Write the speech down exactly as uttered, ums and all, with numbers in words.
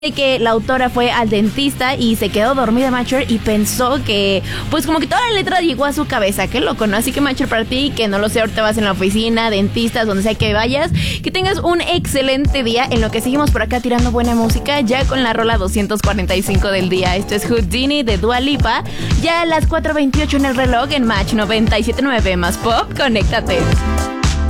que la autora fue al dentista y se quedó dormida, Macher, y pensó que, pues como que toda la letra llegó a su cabeza. Qué loco, ¿no? Así que, Macher, para ti, que no lo sé, ahorita vas en la oficina, dentistas, donde sea que vayas, que tengas un excelente día, en lo que seguimos por acá tirando buena música, ya con la rola doscientos cuarenta y cinco del día. Esto es Houdini de Dua Lipa, ya a las cuatro veintiocho en el reloj en Match noventa y siete punto nueve más Pop, conéctate.